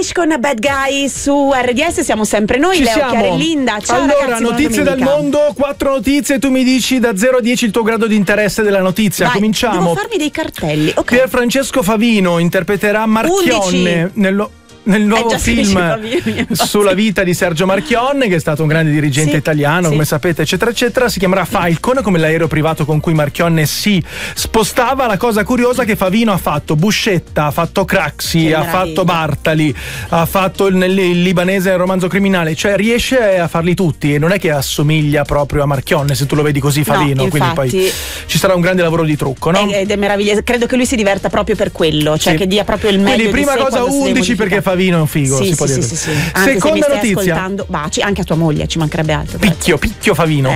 Fish con Bad Guy su RDS, siamo sempre noi, Ci Leo, siamo. Chiara e Linda. Ciao allora, ragazzi, notizie dal mondo, 4 notizie, tu mi dici da 0 a 10 il tuo grado di interesse della notizia. Vai, cominciamo. devo farmi dei cartelli. Ok. Pier Francesco Favino interpreterà Marchionne 11. nel nuovo già film sulla vita di Sergio Marchionne, che è stato un grande dirigente italiano, come sapete, eccetera eccetera. Si chiamerà Falcon, come l'aereo privato con cui Marchionne si spostava. La cosa curiosa è che Favino ha fatto Buscetta, ha fatto Craxi, ha fatto Bartali, ha fatto il libanese nel Romanzo Criminale, cioè riesce a farli tutti, e non è che assomiglia proprio a Marchionne, se tu lo vedi così, Favino. No, quindi poi ci sarà un grande lavoro di trucco, no? Ed è meraviglioso, credo che lui si diverta proprio per quello, cioè che dia proprio il meglio. Quindi prima di sé cosa 11 perché Favino è un figo, si può dire. Sì. Seconda notizia. Ascoltando, baci anche a tua moglie, ci mancherebbe altro. Picchio Favino.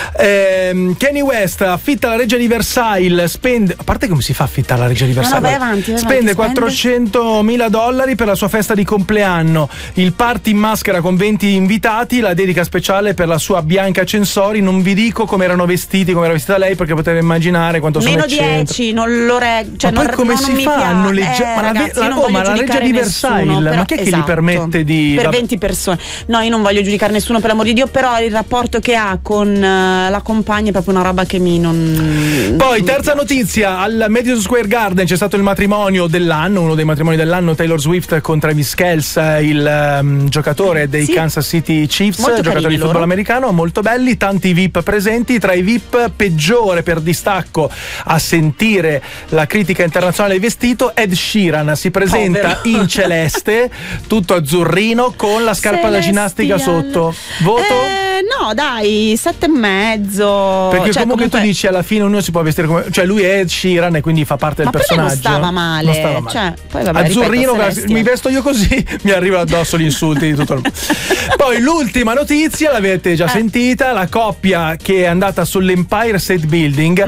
Kanye West affitta la reggia di Versailles, spende, a parte come si fa a affittare la reggia di Versailles? Vai avanti, spende $400.000 per la sua festa di compleanno, il party in maschera con 20 invitati, la dedica speciale per la sua Bianca Censori. Non vi dico come erano vestiti, come era vestita lei, perché potete immaginare quanto sono meno 10, non lo cioè ma poi come si fa a noleggiare? Ma la reggia di Versailles, però, ma chi è che gli permette di per 20 persone? No, io non voglio giudicare nessuno, per l'amor di Dio, però il rapporto che ha con la compagna è proprio una roba che Poi terza notizia, al Madison Square Garden c'è stato il matrimonio dell'anno, uno dei matrimoni dell'anno, Taylor Swift con Travis Kelce, il giocatore dei Kansas City Chiefs, molto giocatore di football americano, molto belli, tanti VIP presenti. Tra i VIP, peggiore per distacco a sentire la critica internazionale vestito, Ed Sheeran si presenta in celeste, tutto azzurrino, con la scarpa da ginnastica sotto. Voto? No, dai, 7,5. Perché comunque tu dici alla fine uno si può vestire come, cioè lui è Ed Sheeran e quindi fa parte del personaggio. Non stava male. Non stava male. Cioè, poi vabbè, azzurrino, mi vesto io così, mi arrivano addosso gli insulti di tutto il mondo. Poi l'ultima notizia l'avete già sentita, la coppia che è andata sull'Empire State Building